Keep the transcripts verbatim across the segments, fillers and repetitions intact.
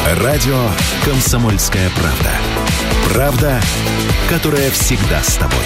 Радио «Комсомольская правда». Правда, которая всегда с тобой.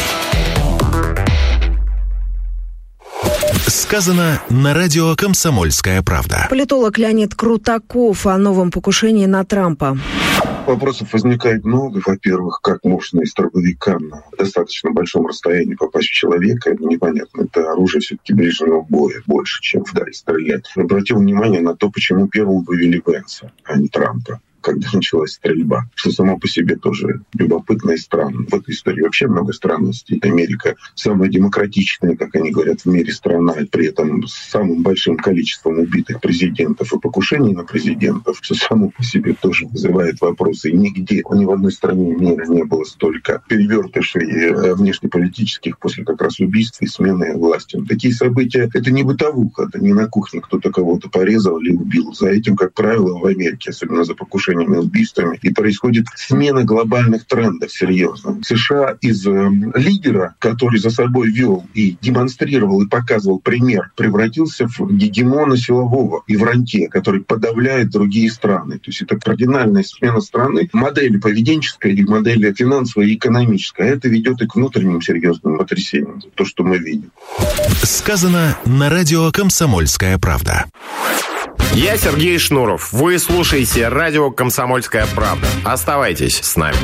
Сказано на радио «Комсомольская правда». Политолог Леонид Крутаков о новом покушении на Трампа. Вопросов возникает много. Во-первых, как можно из дробовика на достаточно большом расстоянии попасть в человека? Это непонятно. Это оружие все-таки ближнего боя больше, чем вдаль стрелять. Обратил внимание на то, почему первым вывели Венса, а не Трампа, когда началась стрельба, что само по себе тоже любопытно и странно. В этой истории вообще много странностей. Америка самая демократичная, как они говорят, в мире страна, и при этом с самым большим количеством убитых президентов и покушений на президентов, что само по себе тоже вызывает вопросы. И нигде, ни в одной стране мира не было столько перевертышей внешнеполитических после как раз убийств и смены власти. Такие события — это не бытовуха, это не на кухне кто-то кого-то порезал или убил. За этим, как правило, в Америке, особенно за покушение убийствами, и происходит смена глобальных трендов серьезно. США из э, лидера, который за собой вел и демонстрировал и показывал пример, превратился в гегемона силового и в рантье, который подавляет другие страны. То есть это кардинальная смена страны, модели поведенческой и модели финансовой и экономической. Это ведет и к внутренним серьезным потрясениям. То, что мы видим. Сказано на радио «Комсомольская правда». Я Сергей Шнуров. Вы слушаете радио «Комсомольская правда». Оставайтесь с нами.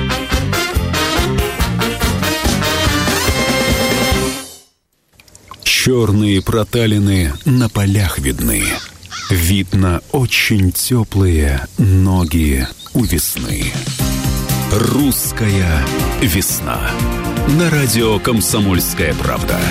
Черные проталины на полях видны. Видно очень теплые ноги у весны. Русская весна. На радио «Комсомольская правда».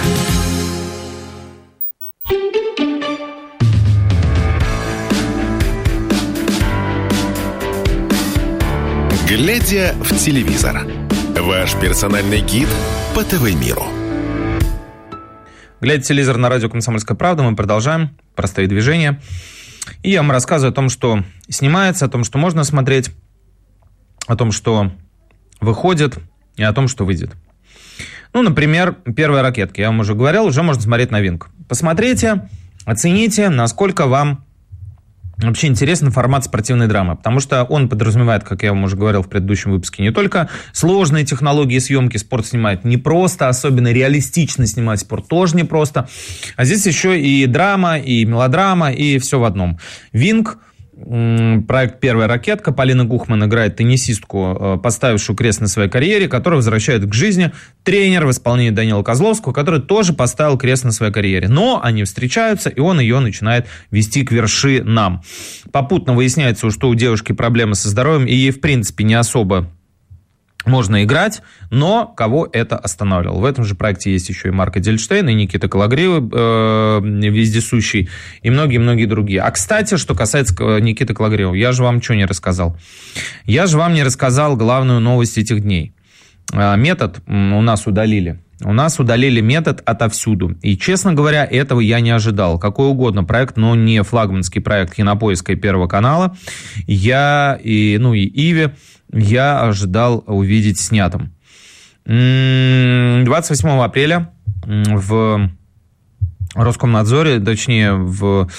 Глядя в телевизор. Ваш персональный гид по ТВ-миру. Глядя в телевизор на радио «Комсомольская правда», мы продолжаем простые движения. И я вам рассказываю о том, что снимается, о том, что можно смотреть, о том, что выходит, и о том, что выйдет. Ну, например, первая ракетка. Я вам уже говорил, уже можно смотреть новинку. Посмотрите, оцените, насколько вам вообще интересен формат спортивной драмы, потому что он подразумевает, как я вам уже говорил в предыдущем выпуске, не только сложные технологии съемки, спорт снимает не просто, особенно реалистично снимать спорт тоже не просто, а здесь еще и драма, и мелодрама, и все в одном. Винг, проект «Первая ракетка». Полина Гухман играет теннисистку, поставившую крест на своей карьере, которая возвращает к жизни тренер в исполнении Данила Козловского, который тоже поставил крест на своей карьере. Но они встречаются, и он ее начинает вести к вершинам. Попутно выясняется, что у девушки проблемы со здоровьем, и ей, в принципе, не особо можно играть, но кого это останавливало? В этом же проекте есть еще и Марк Эдельштейн, и Никита Кологрив, э, вездесущий, и многие-многие другие. А, кстати, что касается Никиты Кологрива, я же вам что не рассказал? Я же вам не рассказал главную новость этих дней. Метод у нас удалили. У нас удалили метод отовсюду. И, честно говоря, этого я не ожидал. Какой угодно проект, но не флагманский проект Кинопоиска и Первого канала. Я, и, ну и Иви, я ожидал увидеть снятым. двадцать восьмого апреля в Роскомнадзоре, точнее, в,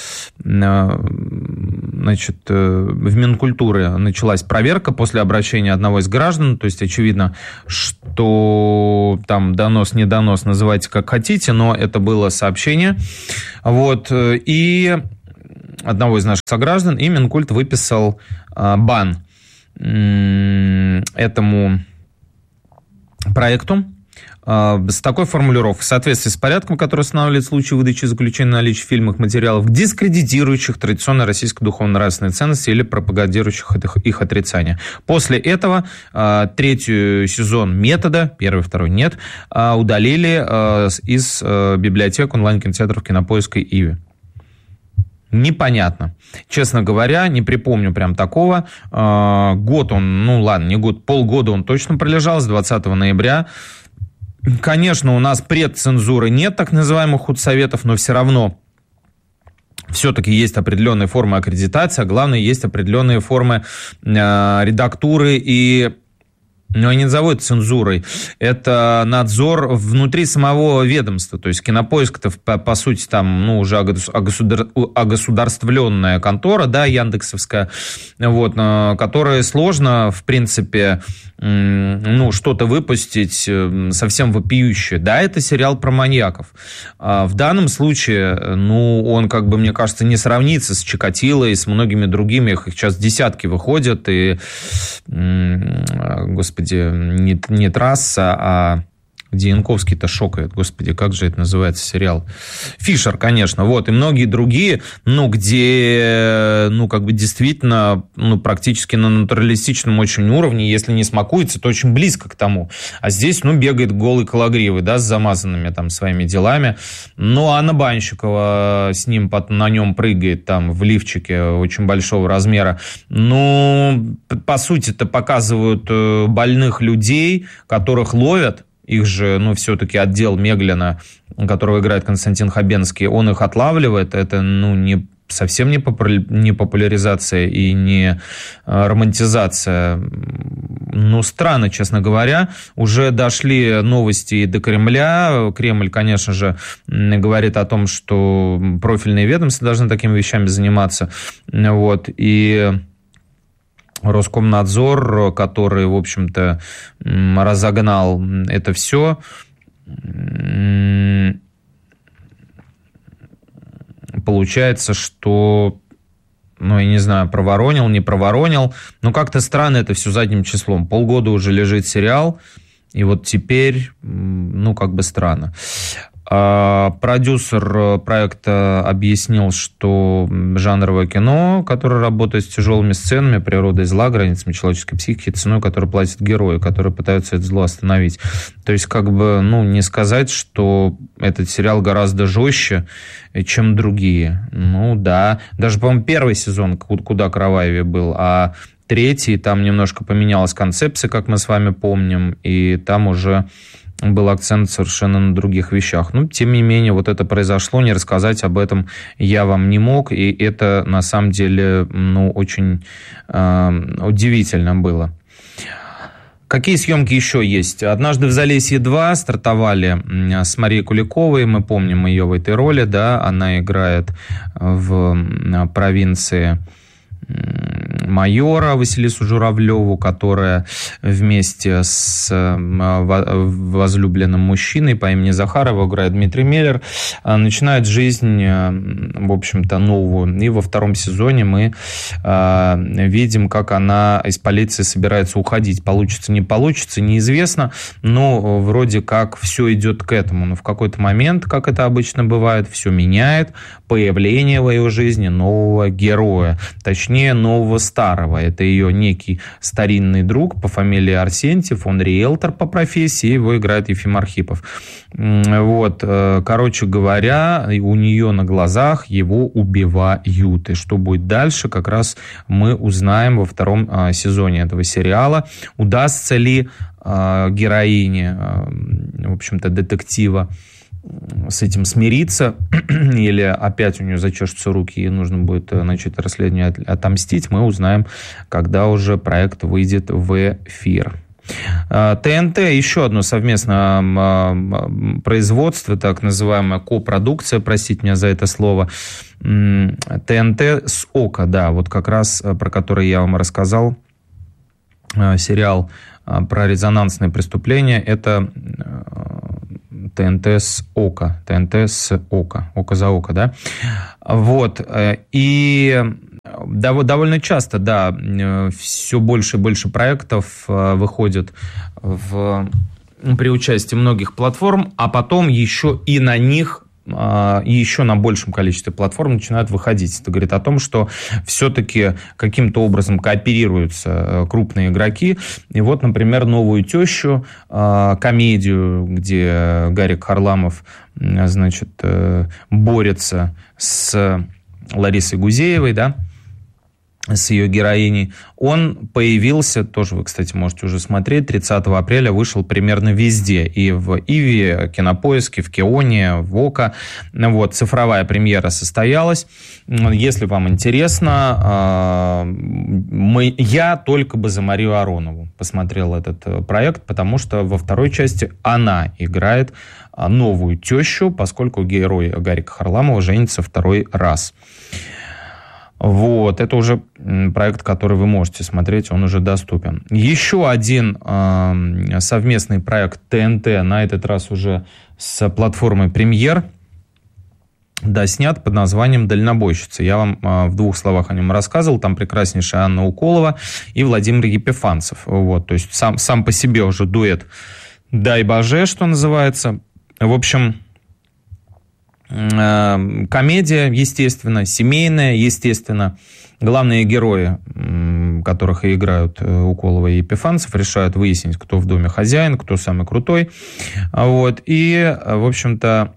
значит, в Минкультуре началась проверка после обращения одного из граждан. То есть, очевидно, что там донос, не донос, называйте как хотите, но это было сообщение. Вот. И одного из наших сограждан, и Минкульт выписал бан этому проекту с такой формулировкой: в соответствии с порядком, который устанавливает случаи выдачи заключения наличия в фильмах материалов, дискредитирующих традиционно российские духовно-нравственные ценности или пропагандирующих их отрицание. После этого третий сезон «Метода», первый, второй нет, удалили из библиотек онлайн-кинотеатров Кинопоиска и Иви. Непонятно. Честно говоря, не припомню прям такого. Год он, ну ладно, не год, полгода он точно пролежал, с двадцатого ноября. Конечно, у нас предцензуры нет, так называемых худсоветов, но все равно все-таки есть определенные формы аккредитации, а главное, есть определенные формы э, редактуры и но они не назовут цензурой, это надзор внутри самого ведомства. То есть Кинопоиск-то, по, по сути, там, ну, уже огосудар... огосударствленная контора, да, яндексовская, вот, которая сложно, в принципе, ну, что-то выпустить совсем вопиющее. Да, это сериал про маньяков. А в данном случае, ну, он, как бы, мне кажется, не сравнится с Чикатило и с многими другими. Их сейчас десятки выходят, и, господи, не, не «Трасса», а где Янковский-то шокает. Господи, как же это называется сериал? «Фишер», конечно. Вот. И многие другие, ну, где, ну, как бы действительно, ну, практически на натуралистичном очень уровне, если не смакуется, то очень близко к тому. А здесь, ну, бегает голый Кологривый, да, с замазанными там своими делами. Ну, Анна Банщикова с ним, на нем прыгает там в лифчике очень большого размера. Ну, по сути-то показывают больных людей, которых ловят. Их же, ну, все-таки отдел Меглина, которого играет Константин Хабенский, он их отлавливает. Это, ну, не, совсем не, популя... не популяризация и не романтизация. Ну, странно, честно говоря. Уже дошли новости и до Кремля. Кремль, конечно же, говорит о том, что профильные ведомства должны такими вещами заниматься. Вот. И Роскомнадзор, который, в общем-то, разогнал это все, получается, что, ну, я не знаю, проворонил, не проворонил, но как-то странно это все задним числом. Полгода уже лежит сериал, и вот теперь, ну, как бы странно. Продюсер проекта объяснил, что жанровое кино, которое работает с тяжелыми сценами, природой зла, границами человеческой психики, ценой, которую платят герои, которые пытаются это зло остановить. То есть, как бы, ну, не сказать, что этот сериал гораздо жестче, чем другие. Ну, да. Даже, по-моему, первый сезон куда кровавее был, а третий, там немножко поменялась концепция, как мы с вами помним, и там уже был акцент совершенно на других вещах. Но, тем не менее, вот это произошло, не рассказать об этом я вам не мог, и это, на самом деле, ну, очень э, удивительно было. Какие съемки еще есть? «Однажды в Залесье два» стартовали с Марией Куликовой, мы помним ее в этой роли, да, она играет в провинции майора Василису Журавлеву, которая вместе с возлюбленным мужчиной по имени Захарова, играет Дмитрий Меллер, начинает жизнь, в общем-то, новую. И во втором сезоне мы видим, как она из полиции собирается уходить. Получится, не получится, неизвестно, но вроде как все идет к этому. Но в какой-то момент, как это обычно бывает, все меняет, появление в ее жизни нового героя, точнее, нового старого. Это ее некий старинный друг по фамилии Арсентьев, он риэлтор по профессии, его играет Ефим Архипов. Вот, короче говоря, у нее на глазах его убивают. И что будет дальше, как раз мы узнаем во втором сезоне этого сериала. Удастся ли героине, в общем-то, детектива с этим смириться, или опять у нее зачешутся руки и нужно будет начать расследование, отомстить, мы узнаем, когда уже проект выйдет в эфир. ТНТ, еще одно совместное производство, так называемая копродукция, простите меня за это слово, ТНТ с ОКО, да, вот как раз про который я вам рассказал, сериал про резонансные преступления, это ТНТ с ОКО, ТНТ с ОКО, ОКО за ОКО, да, вот, и довольно часто, да, все больше и больше проектов выходит в, при участии многих платформ, а потом еще и на них, и еще на большем количестве платформ начинают выходить. Это говорит о том, что все-таки каким-то образом кооперируются крупные игроки. И вот, например, «Новую тещу», комедию, где Гарик Харламов, значит, борется с Ларисой Гузеевой, да, с ее героиней, он появился, тоже вы, кстати, можете уже смотреть, тридцатого апреля вышел примерно везде, и в Иви, Кинопоиске, в Кионе, в Ока. Вот, цифровая премьера состоялась. Если вам интересно, мы, я только бы за Марию Аронову посмотрел этот проект, потому что во второй части она играет новую тещу, поскольку герой Гарика Харламова женится второй раз. Вот, это уже проект, который вы можете смотреть, он уже доступен. Еще один э, совместный проект ТНТ, на этот раз уже с платформой «Премьер», да, снят под названием «Дальнобойщица». Я вам э, в двух словах о нем рассказывал. Там прекраснейшая Анна Уколова и Владимир Епифанцев. Вот, то есть сам, сам по себе уже дуэт «Дай боже», что называется. В общем... Комедия, естественно, семейная, естественно. Главные герои, которых и играют Уколова и Епифанцев, решают выяснить, кто в доме хозяин, кто самый крутой. Вот. И, в общем-то,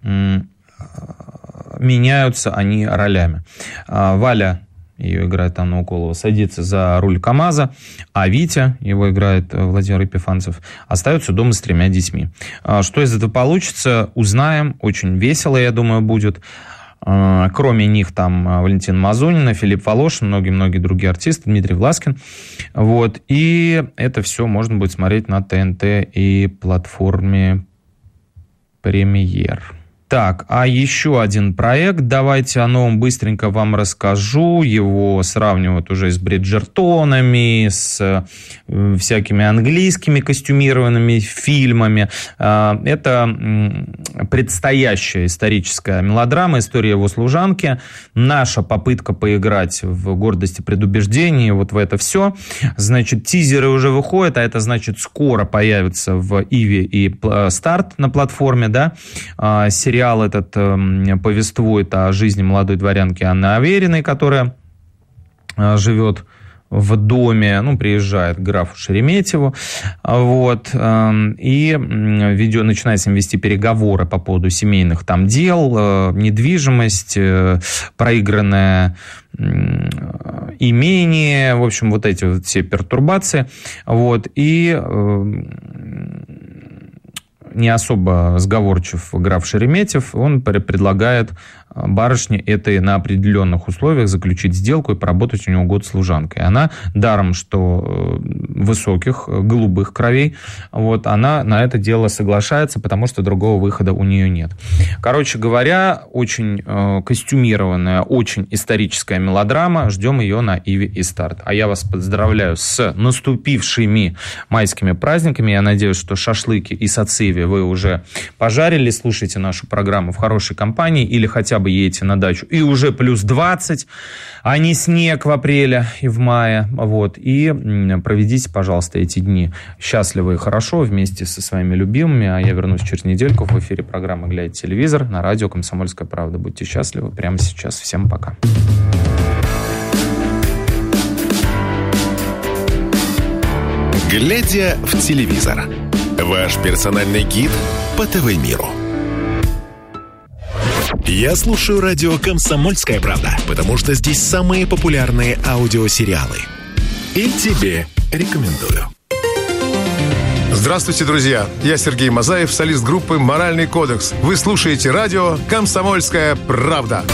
меняются они ролями. Валя, ее играет Анна Уколова, садится за руль КамАЗа, а Витя, его играет Владимир Епифанцев, остается дома с тремя детьми. Что из этого получится, узнаем. Очень весело, я думаю, будет. Кроме них там Валентина Мазунина, Филипп Волошин, многие-многие другие артисты, Дмитрий Власкин. Вот. И это все можно будет смотреть на ТНТ и платформе «Премьер». Так, а еще один проект, давайте о новом быстренько вам расскажу. Его сравнивают уже с «Бриджертонами», с э, всякими английскими костюмированными фильмами. Э, это э, предстоящая историческая мелодрама «История его служанки». Наша попытка поиграть в «Гордость и предубеждение», вот в это все. Значит, тизеры уже выходят, а это значит, скоро появится в Иви и э, Старт на платформе, да, э, сериал. Сериал этот э, повествует о жизни молодой дворянки Анны Авериной, которая э, живет в доме, ну, приезжает к графу Шереметьеву, вот, э, и ведет, начинает с ним вести переговоры по поводу семейных там дел, э, недвижимость, э, проигранное э, имение, в общем, вот эти вот все пертурбации, вот, и... Э, не особо сговорчив граф Шереметьев, он предлагает барышне этой на определенных условиях заключить сделку и поработать у него год служанкой. Она, даром что высоких, голубых кровей, вот, она на это дело соглашается, потому что другого выхода у нее нет. Короче говоря, очень э, костюмированная, очень историческая мелодрама. Ждем ее на Иви и Старт. А я вас поздравляю с наступившими майскими праздниками. Я надеюсь, что шашлыки и сациви вы уже пожарили. Слушайте нашу программу в хорошей компании или хотя бы едете на дачу, и уже плюс двадцать, а не снег в апреле и в мае. Вот. И проведите, пожалуйста, эти дни счастливо и хорошо вместе со своими любимыми. А я вернусь через недельку в эфире программы «Глядя телевизор» на радио «Комсомольская правда». Будьте счастливы прямо сейчас. Всем пока. «Глядя в телевизор» – ваш персональный гид по ТВ-миру. Я слушаю радио «Комсомольская правда», потому что здесь самые популярные аудиосериалы. И тебе рекомендую. Здравствуйте, друзья! Я Сергей Мазаев, солист группы «Моральный кодекс». Вы слушаете радио «Комсомольская правда».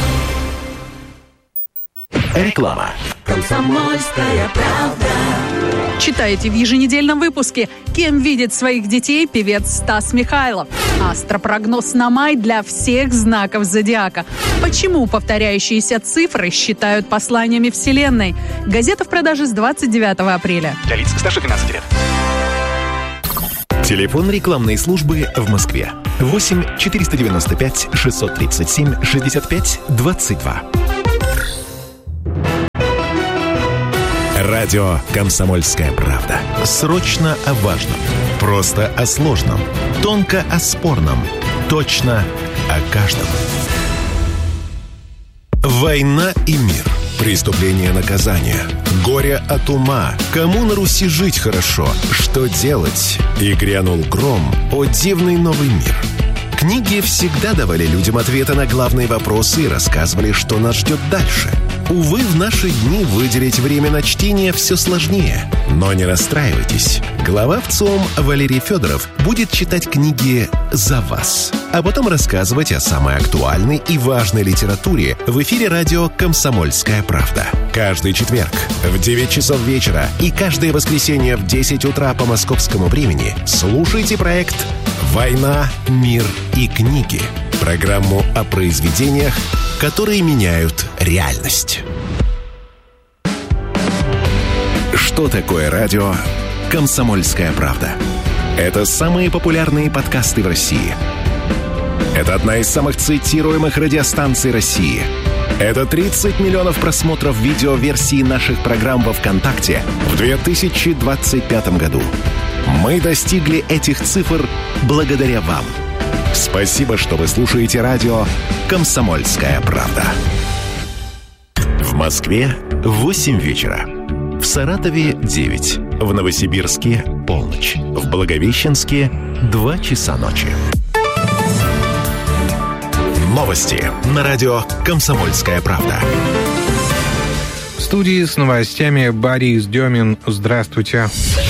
Реклама. «Комсомольская правда». Читайте в еженедельном выпуске, кем видит своих детей певец Стас Михайлов. Астропрогноз на май для всех знаков зодиака. Почему повторяющиеся цифры считают посланиями Вселенной? Газета в продаже с двадцать девятого апреля. Для лиц старше тринадцати лет. Телефон рекламной службы в Москве. восемь четыреста девяносто пять шестьсот тридцать семь шестьдесят пять двадцать два. Радио «Комсомольская правда». Срочно о важном. Просто о сложном. Тонко о спорном. Точно о каждом. Война и мир. Преступление, наказание. Горе от ума. Кому на Руси жить хорошо? Что делать? И грянул гром. О, дивный новый мир. Книги всегда давали людям ответы на главные вопросы и рассказывали, что нас ждет дальше. Увы, в наши дни выделить время на чтение все сложнее. Но не расстраивайтесь. Глава ВЦИОМ Валерий Федоров будет читать книги за вас, а потом рассказывать о самой актуальной и важной литературе в эфире радио «Комсомольская правда». Каждый четверг в девять часов вечера и каждое воскресенье в десять утра по московскому времени слушайте проект «Война, мир и книги». Программу о произведениях, которые меняют реальность. Что такое радио «Комсомольская правда»? Это самые популярные подкасты в России. Это одна из самых цитируемых радиостанций России. Это тридцать миллионов просмотров видеоверсии наших программ во ВКонтакте в две тысячи двадцать пятом году. Мы достигли этих цифр благодаря вам. Спасибо, что вы слушаете радио «Комсомольская правда». В Москве восемь вечера. В Саратове девять. В Новосибирске полночь. В Благовещенске два часа ночи. Новости на радио «Комсомольская правда». В студии с новостями Борис Демин. Здравствуйте.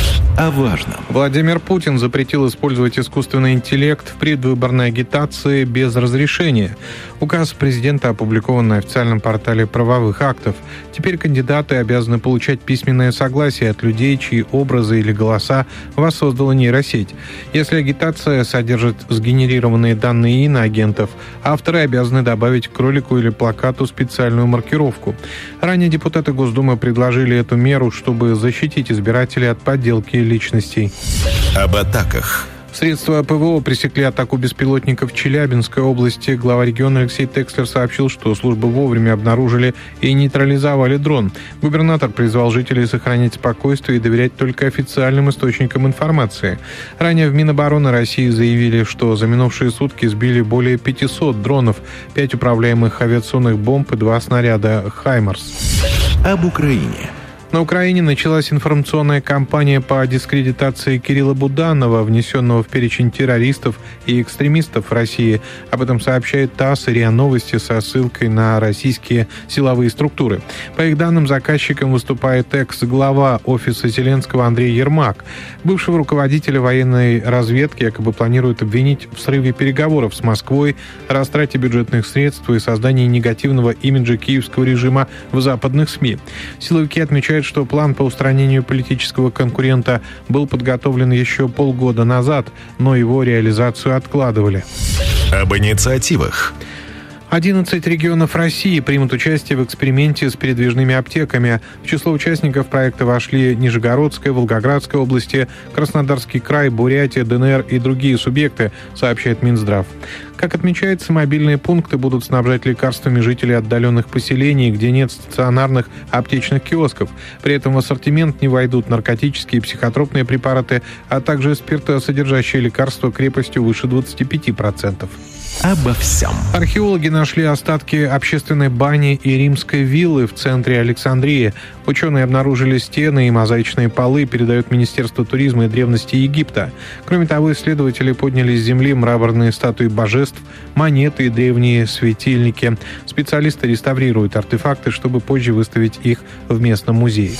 О важном. Владимир Путин запретил использовать искусственный интеллект в предвыборной агитации без разрешения. Указ президента опубликован на официальном портале правовых актов. Теперь кандидаты обязаны получать письменное согласие от людей, чьи образы или голоса воссоздала нейросеть. Если агитация содержит сгенерированные данные иноагентов, авторы обязаны добавить к ролику или плакату специальную маркировку. Ранее депутаты Госдумы предложили эту меру, чтобы защитить избирателей от подделки личностей. Об атаках. Средства ПВО пресекли атаку беспилотников в Челябинской области. Глава региона Алексей Текслер сообщил, что службы вовремя обнаружили и нейтрализовали дрон. Губернатор призвал жителей сохранять спокойствие и доверять только официальным источникам информации. Ранее в Минобороны России заявили, что за минувшие сутки сбили более пятисот дронов, пять управляемых авиационных бомб и два снаряда «Хаймарс». Об Украине. На Украине началась информационная кампания по дискредитации Кирилла Буданова, внесенного в перечень террористов и экстремистов в России. Об этом сообщает ТАСС и РИА Новости со ссылкой на российские силовые структуры. По их данным, заказчиком выступает экс-глава офиса Зеленского Андрей Ермак. Бывшего руководителя военной разведки якобы планируют обвинить в срыве переговоров с Москвой, растрате бюджетных средств и создании негативного имиджа киевского режима в западных СМИ. Силовики отмечают, что план по устранению политического конкурента был подготовлен еще полгода назад, но его реализацию откладывали. Об инициативах. одиннадцать регионов России примут участие в эксперименте с передвижными аптеками. В число участников проекта вошли Нижегородская, Волгоградская области, Краснодарский край, Бурятия, ДНР и другие субъекты, сообщает Минздрав. Как отмечается, мобильные пункты будут снабжать лекарствами жителей отдаленных поселений, где нет стационарных аптечных киосков. При этом в ассортимент не войдут наркотические и психотропные препараты, а также спиртосодержащие лекарства крепостью выше двадцати пяти процентов. Обо всем. Археологи нашли остатки общественной бани и римской виллы в центре Александрии. Ученые обнаружили стены и мозаичные полы, передает Министерство туризма и древности Египта. Кроме того, исследователи подняли с земли мраморные статуи божеств, монеты и древние светильники. Специалисты реставрируют артефакты, чтобы позже выставить их в местном музее.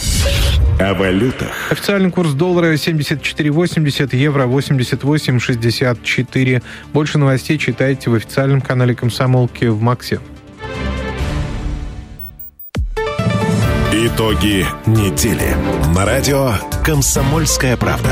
О валютах. Официальный курс доллара семьдесят четыре восемьдесят, евро восемьдесят восемь шестьдесят четыре. Больше новостей читайте в официальном канале «Комсомолки» в Максе. Итоги недели. На радио «Комсомольская правда».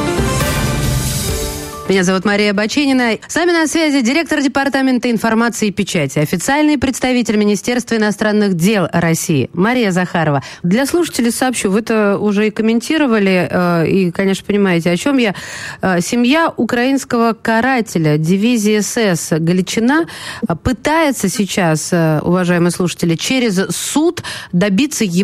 Меня зовут Мария Баченина. С нами на связи директор Департамента информации и печати, официальный представитель Министерства иностранных дел России Мария Захарова. Для слушателей сообщу, вы это уже и комментировали, э, и, конечно, понимаете, о чем я. Э, семья украинского карателя дивизии СС Галичина пытается сейчас, э, уважаемые слушатели, через суд добиться его